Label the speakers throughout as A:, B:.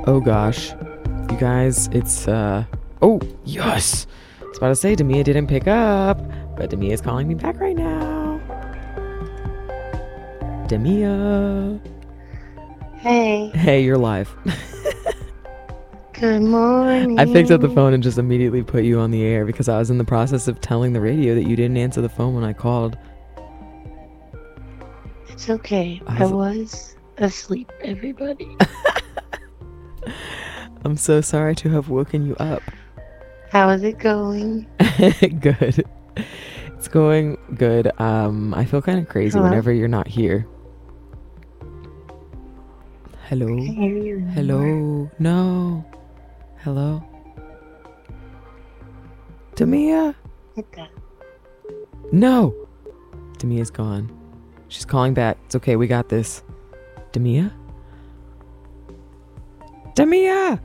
A: Oh gosh. You guys, it's oh, yes. I was about to say Demia didn't pick up, but Demia is calling me back right now. Demia.
B: Hey,
A: Hey, you're live.
B: good morning.
A: I picked up the phone and just immediately put you on the air because I was in the process of telling the radio that you didn't answer the phone when I called.
B: It's okay. I was asleep, everybody.
A: I'm so sorry to have woken you up.
B: How is it going?
A: Good. It's going good. I feel kind of crazy whenever you're not here. Hello?
B: I can't hear you anymore.
A: Hello? No. Hello? Demia?
B: Hit that.
A: No! Demia's gone. She's calling back. It's okay, we got this. Demia? Demia!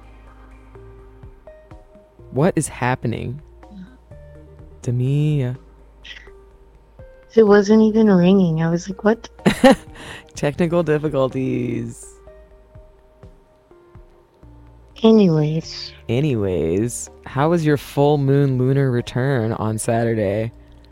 A: What is happening? Demia.
B: It wasn't even ringing. I was like, what?
A: Technical difficulties. Anyways, how was your full moon lunar return on Saturday?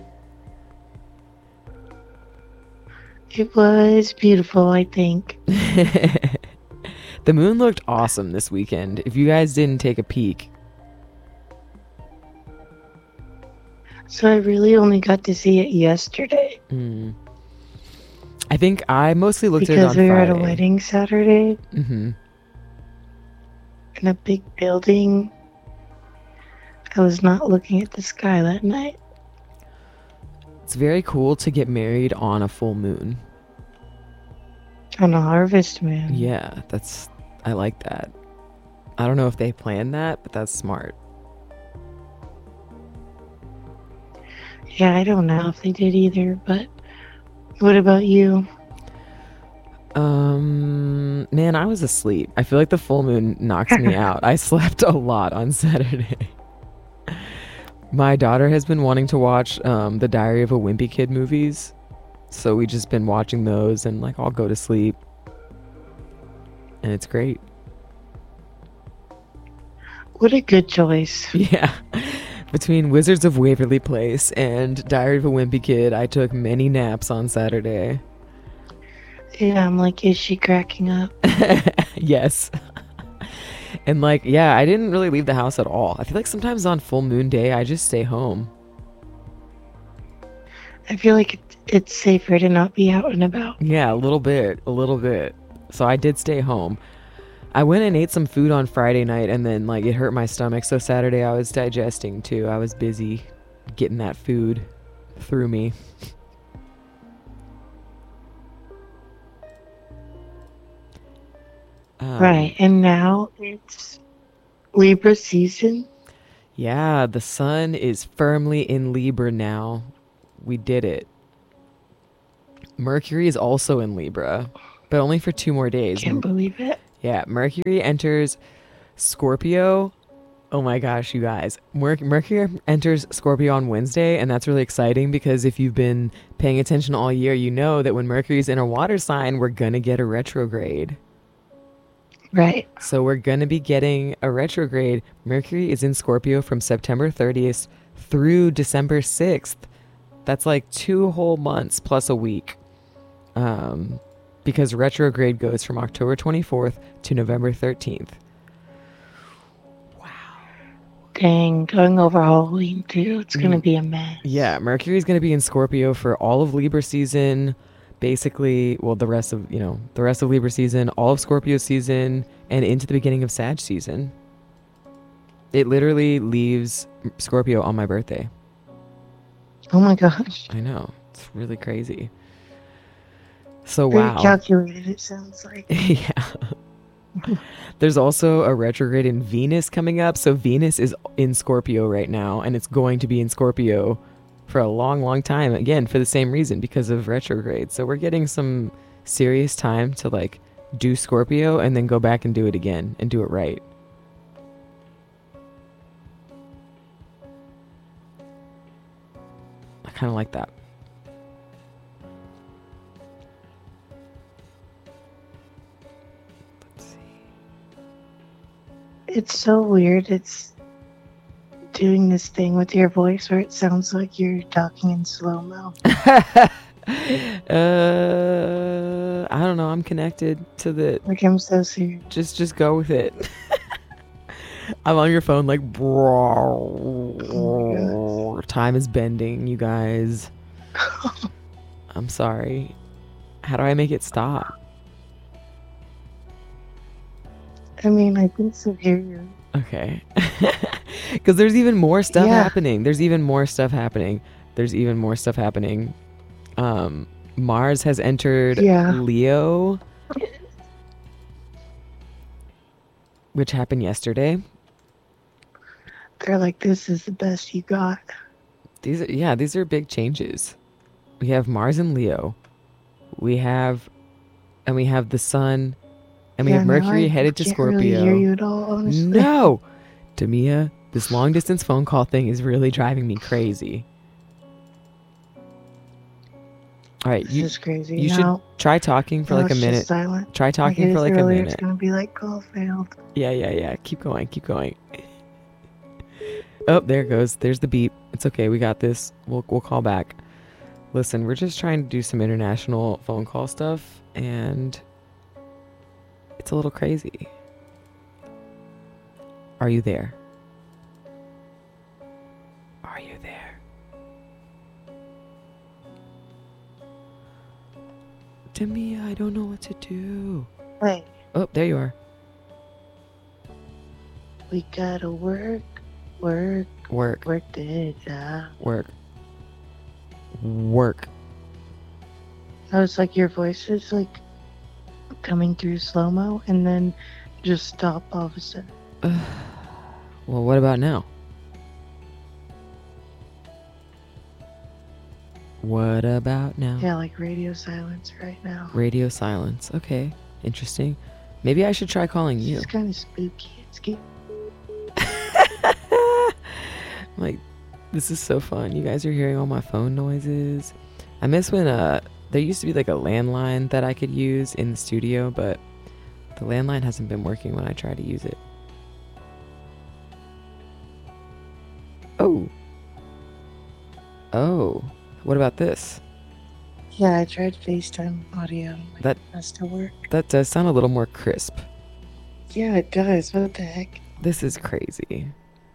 B: It was beautiful, I think.
A: The moon looked awesome this weekend. If you guys didn't take a peek.
B: So I really only got to see it yesterday.
A: I think I mostly looked at it on
B: Friday. Because we were at a
A: Friday.
B: wedding Saturday.
A: Mm-hmm.
B: In a big building. I was not looking at the sky that night.
A: It's very cool to get married on a full moon.
B: On a harvest moon.
A: Yeah, I like that. I don't know if they planned that, but that's smart.
B: Yeah, I don't know if they did either, but what about you?
A: Man, I was asleep. I feel like the full moon knocks me out. I slept a lot on Saturday. My daughter has been wanting to watch the Diary of a Wimpy Kid movies. So we just been watching those and like I'll go to sleep. And it's great.
B: What a good choice.
A: Yeah. Between Wizards of Waverly Place and Diary of a Wimpy Kid, I took many naps on Saturday.
B: Yeah, I'm like, is she cracking up?
A: Yes. And like, yeah, I didn't really leave the house at all. I feel like sometimes on full moon day, I just stay home.
B: I feel like it's safer to not be out and about.
A: Yeah, a little bit. So I did stay home. I went and ate some food on Friday night and then like it hurt my stomach. So Saturday I was digesting too. I was busy getting that food through me.
B: Right, and now it's Libra season.
A: Yeah, the sun is firmly in Libra now. We did it. Mercury is also in Libra, but only for 2 more days.
B: Can't believe it.
A: Yeah, Mercury enters Scorpio. Oh my gosh, you guys. Mercury enters Scorpio on Wednesday, and that's really exciting because if you've been paying attention all year, you know that when Mercury's in a water sign, we're going to get a retrograde.
B: Right.
A: So we're going to be getting a retrograde. Mercury is in Scorpio from September 30th through December 6th. That's like 2 whole months plus a week. Because retrograde goes from October 24th to November 13th. Wow.
B: Dang, going over Halloween too. It's going to be a mess.
A: Yeah, Mercury's going to be in Scorpio for all of Libra season. Basically, well, the rest of Libra season, all of Scorpio season, and into the beginning of Sag season. It literally leaves Scorpio on my birthday.
B: Oh my gosh.
A: I know. It's really crazy. So,
B: Very
A: wow.
B: calculated, it sounds like.
A: Yeah. There's also a retrograde in Venus coming up. So Venus is in Scorpio right now, and it's going to be in Scorpio for a long, long time. Again, for the same reason, because of retrograde. So we're getting some serious time to like do Scorpio and then go back and do it again and do it right. I kind of like that. Let's see.
B: It's so weird. It's doing this thing with your voice where it sounds like you're talking in slow-mo.
A: I don't know. I'm connected to the.
B: Like, I'm so serious.
A: Just go with it. I'm on your phone like,
B: Oh
A: time is bending, you guys. I'm sorry. How do I make it stop?
B: I mean, I can still hear you.
A: Okay. Because there's even more stuff
B: Yeah.
A: happening. There's even more stuff happening. Mars has entered
B: Yeah.
A: Leo, which happened yesterday.
B: They're like, this is the best you got.
A: These are big changes. We have Mars and Leo. We have the Sun, and we have
B: now
A: Mercury
B: I
A: headed to
B: can't
A: Scorpio.
B: really hear you at all, honestly.
A: No, Tamia, this long distance phone call thing is really driving me crazy. All right,
B: This is crazy.
A: you should try talking for
B: now
A: like a
B: it's just
A: minute.
B: silent.
A: Try talking for like a
B: earlier,
A: minute.
B: It's gonna be like call failed.
A: Yeah. Keep going. Oh, there it goes. There's the beep. It's okay. We got this. We'll call back. Listen, we're just trying to do some international phone call stuff, and it's a little crazy. Are you there? Are you there? Tamia, I don't know what to do.
B: Wait,
A: Oh, there you are.
B: we gotta work the job.
A: Work.
B: I was like, your voice is like coming through slow-mo and then just stop all of a sudden.
A: Well, what about now? What about now?
B: Yeah, like radio silence right now.
A: Radio silence. Okay, interesting. Maybe I should try calling you.
B: It's kind of spooky. It's cute.
A: Like, this is so fun. You guys are hearing all my phone noises. I miss when there used to be like a landline that I could use in the studio, but the landline hasn't been working when I try to use it. Oh, what about this?
B: Yeah, I tried FaceTime audio.
A: That
B: has to work.
A: That does sound a little more crisp.
B: Yeah, it does. What the heck?
A: This is crazy.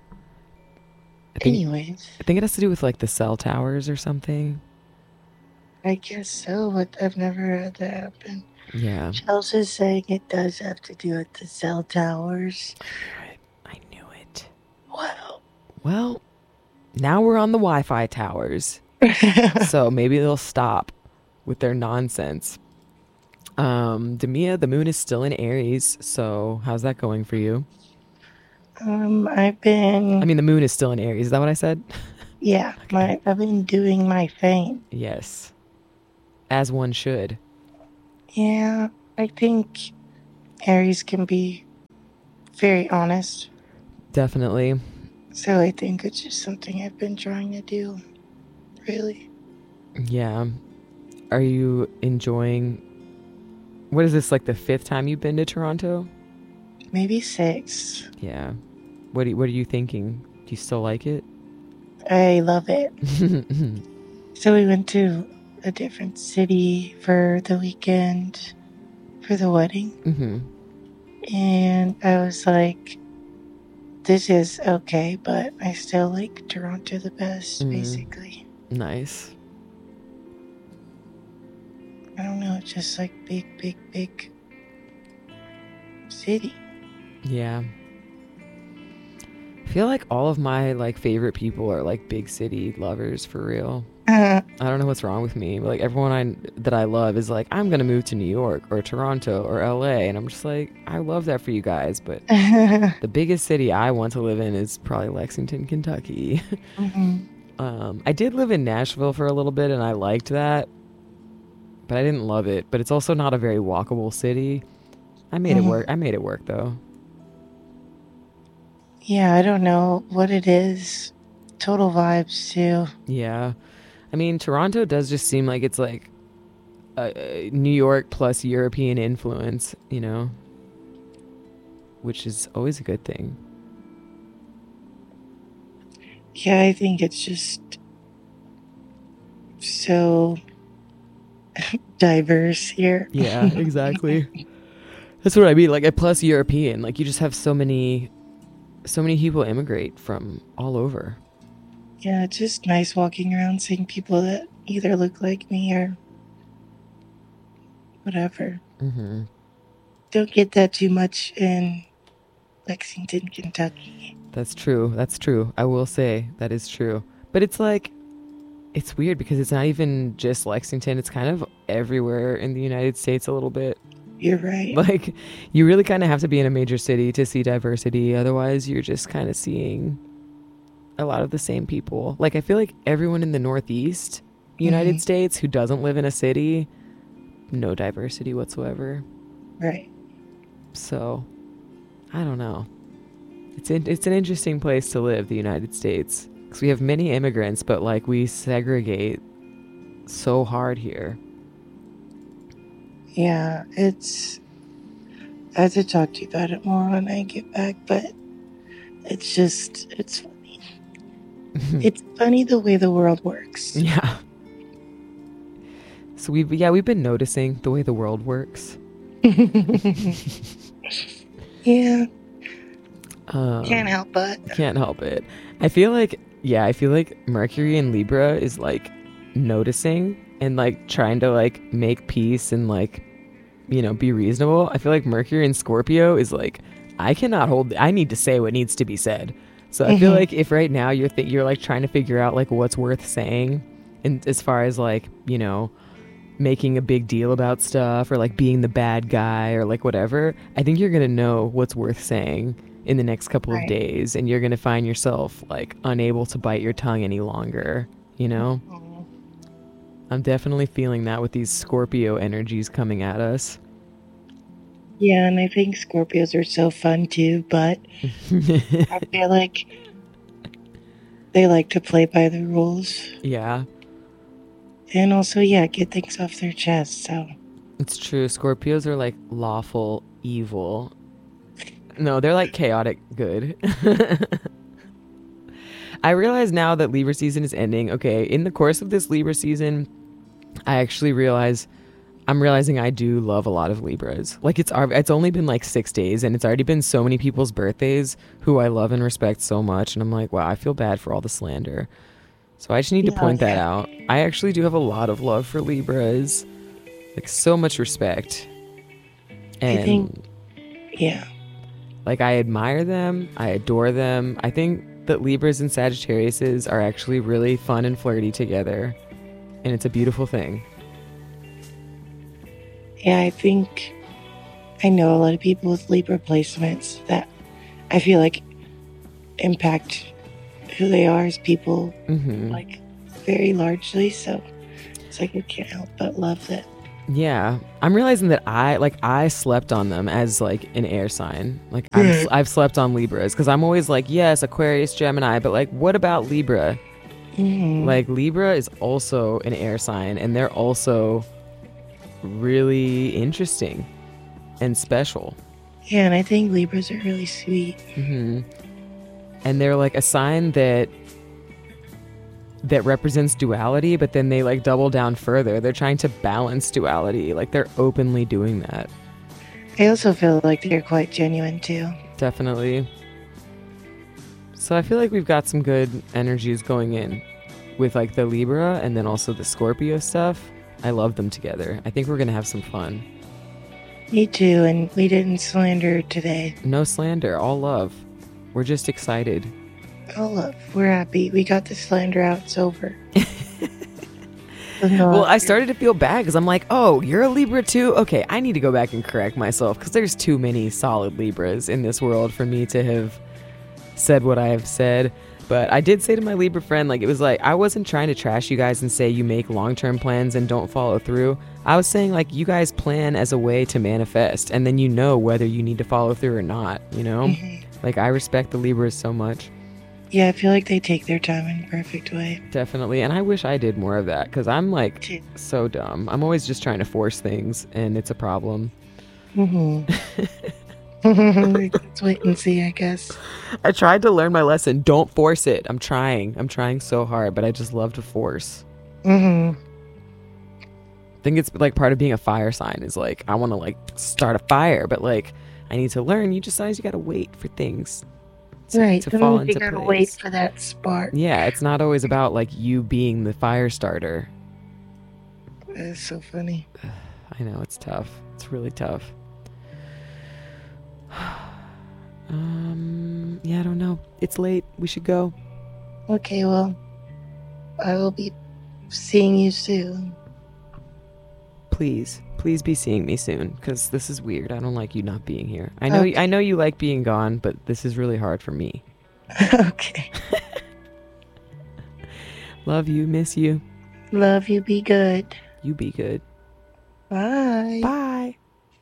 B: Anyways,
A: I think it has to do with like the cell towers or something.
B: I guess so, but I've never had that happen.
A: Yeah.
B: Chelsea's saying it does have to do with the cell towers.
A: I knew it.
B: Wow.
A: Well, now we're on the Wi-Fi towers. So maybe they'll stop with their nonsense. Demia, the moon is still in Aries, so how's that going for you?
B: I mean,
A: the moon is still in Aries. Is that what I said?
B: Yeah, okay. I've been doing my thing.
A: Yes. As one should.
B: Yeah, I think Aries can be very honest.
A: Definitely.
B: So I think it's just something I've been trying to do. Really.
A: Yeah. Are you enjoying... What is this, like the 5th time you've been to Toronto?
B: Maybe 6.
A: Yeah. What are you thinking? Do you still like it?
B: I love it. So we went to a different city for the weekend for the wedding.
A: Mm-hmm.
B: And I was like, this is okay, but I still like Toronto the best, basically.
A: Nice.
B: I don't know, it's just like big city.
A: Yeah. I feel like all of my like favorite people are like big city lovers for real. I don't know what's wrong with me. Like everyone that I love is like, I'm gonna move to New York or Toronto or LA, and I'm just like, I love that for you guys, but the biggest city I want to live in is probably Lexington, Kentucky.
B: Mm-hmm.
A: I did live in Nashville for a little bit and I liked that, but I didn't love it. But it's also not a very walkable city. I made it work. I made it work though. Yeah,
B: I don't know what it is. Total vibes too.
A: Yeah. I mean, Toronto does just seem like it's like New York plus European influence, you know? which is always a good thing.
B: Yeah, I think it's just so diverse here.
A: Yeah, exactly. That's what I mean. Like, plus European, like you just have so many people immigrate from all over.
B: Yeah, it's just nice walking around seeing people that either look like me or whatever.
A: Mm-hmm.
B: Don't get that too much in Lexington, Kentucky.
A: That's true. That's true. I will say that is true. But it's like, it's weird because it's not even just Lexington. It's kind of everywhere in the United States a little bit.
B: You're right.
A: Like, you really kind of have to be in a major city to see diversity. Otherwise, you're just kind of seeing a lot of the same people. Like, I feel like everyone in the Northeast United States who doesn't live in a city, no diversity whatsoever.
B: Right.
A: So, I don't know. It's an interesting place to live, the United States. Because we have many immigrants, but, like, we segregate so hard here.
B: Yeah, it's... I have to talk to you about it more when I get back, but it's just... It's funny. It's funny the way the world works.
A: Yeah. So we've been noticing the way the world works.
B: Yeah. Can't help it.
A: Can't help it. I feel like Mercury in Libra is like noticing and like trying to like make peace and like, you know, be reasonable. I feel like Mercury in Scorpio is like, I need to say what needs to be said. So I feel like if right now you're like trying to figure out like what's worth saying, and as far as like, you know, making a big deal about stuff or like being the bad guy or like whatever, I think you're gonna know what's worth saying in the next couple of days, and you're gonna find yourself like unable to bite your tongue any longer, you know? I'm definitely feeling that with these Scorpio energies coming at us.
B: Yeah, and I think Scorpios are so fun too, but I feel like they like to play by the rules.
A: Yeah.
B: And also, yeah, get things off their chest, so.
A: It's true. Scorpios are like lawful evil. No, they're like chaotic good. I realize now that Libra season is ending. Okay, in the course of this Libra season, I'm realizing I do love a lot of Libras. Like it's only been like 6 days and it's already been so many people's birthdays who I love and respect so much. And I'm like, wow, I feel bad for all the slander. So I just need to point that out. I actually do have a lot of love for Libras. Like so much respect. And
B: I think, yeah.
A: Like I admire them. I adore them. I think that Libras and Sagittariuses are actually really fun and flirty together. And it's a beautiful thing.
B: Yeah, I think I know a lot of people with Libra placements that I feel like impact who they are as people, like very largely. So it's like I can't help but love that.
A: Yeah, I'm realizing that I slept on them as like an air sign. Like I've slept on Libras because I'm always like, yes, Aquarius, Gemini, but like, what about Libra? Like Libra is also an air sign, and they're also really interesting and special.
B: Yeah, and I think Libras are really sweet.
A: And they're like a sign that represents duality, but then they like double down further. They're trying to balance duality. Like they're openly doing that.
B: I also feel like they're quite genuine too.
A: Definitely. So I feel like we've got some good energies going in with like the Libra and then also the Scorpio stuff. I love them together. I think we're going to have some fun.
B: Me too, and we didn't slander today.
A: No slander, all love. We're just excited.
B: All love. We're happy. We got the slander out. It's over.
A: Well, I started to feel bad because I'm like, oh, you're a Libra too? Okay, I need to go back and correct myself because there's too many solid Libras in this world for me to have said what I have said. But I did say to my Libra friend, like, it was like, I wasn't trying to trash you guys and say you make long-term plans and don't follow through. I was saying, like, you guys plan as a way to manifest, and then you know whether you need to follow through or not, you know? Like, I respect the Libras so much.
B: Yeah, I feel like they take their time in a perfect way.
A: Definitely, and I wish I did more of that, because I'm, like, so dumb. I'm always just trying to force things, and it's a problem.
B: Let's wait and see, I guess.
A: I tried to learn my lesson. Don't force it. I'm trying. I'm trying so hard, but I just love to force. I think it's like part of being a fire sign is like, I want to like start a fire, but like I need to learn. You just sometimes you got to wait for things
B: to fall into place. You
A: gotta
B: wait for that spark.
A: Yeah, it's not always about like you being the fire starter.
B: That's so funny.
A: I know, it's tough. It's really tough. Yeah, I don't know. It's late. We should go.
B: Okay, well, I will be seeing you soon.
A: Please be seeing me soon, because this is weird. I don't like you not being here. I know you like being gone, but this is really hard for me.
B: Okay.
A: Love you, miss you.
B: Love you, be good.
A: You be good.
B: Bye.
A: Bye.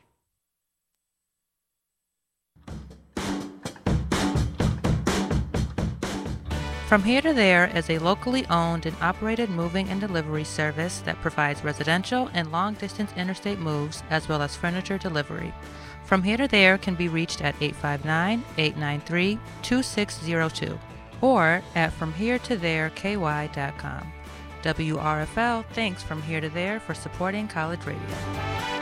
C: From Here to There is a locally owned and operated moving and delivery service that provides residential and long-distance interstate moves as well as furniture delivery. From Here to There can be reached at 859-893-2602 or at FromHereToThereKY.com. WRFL thanks From Here to There for supporting college radio.